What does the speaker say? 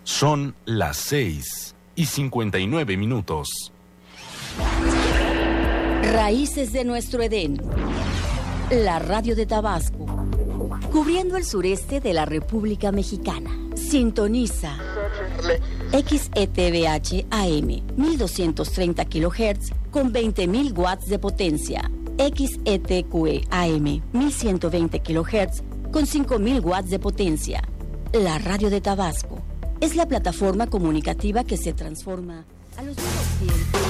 Son las 6:59. Raíces de nuestro Edén. La radio de Tabasco. Cubriendo el sureste de la República Mexicana. Sintoniza XETVH AM 1230 kHz con 20.000 watts de potencia. XETQE AM 1120 kHz con 5.000 watts de potencia. La radio de Tabasco es la plataforma comunicativa que se transforma a los nuevos tiempos.